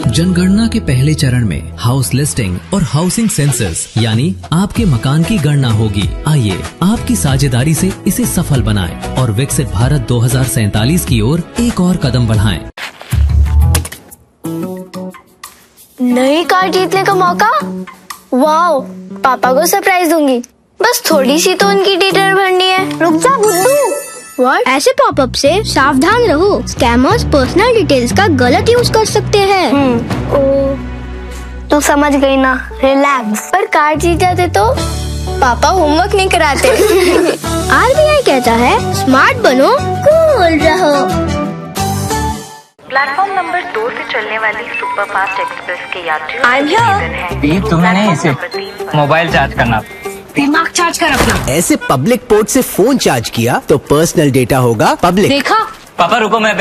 जनगणना के पहले चरण में हाउस लिस्टिंग और हाउसिंग सेंसस यानी आपके मकान की गणना होगी। आइए आपकी साझेदारी से इसे सफल बनाएं और विकसित भारत 2047 की ओर एक और कदम बढ़ाएं। नई कार जीतने का मौका। वाओ, पापा को सरप्राइज दूंगी। बस थोड़ी सी तो उनकी डिटेल भरनी है। रुक जा बुद्धू। व्हाट? ऐसे पॉपअप से सावधान रहो, स्कैमर्स पर्सनल डिटेल्स का गलत यूज कर सकते हैं। ओ, तू समझ गई ना, रिलैक्स। पर कार जीत जाते तो पापा होमवर्क नहीं कराते। RBI कहता है स्मार्ट बनो, कूल रहो। प्लेटफॉर्म नंबर 2 से चलने वाली सुपरफास्ट एक्सप्रेस के यात्रियों I'm here। ये तुम्हें नहीं, इसे मोबाइल चार्ज करना, दिमाग चार्ज कर अपना। ऐसे पब्लिक पोर्ट से फोन चार्ज किया तो पर्सनल डेटा होगा पब्लिक। देखा? पापा रुको, मैं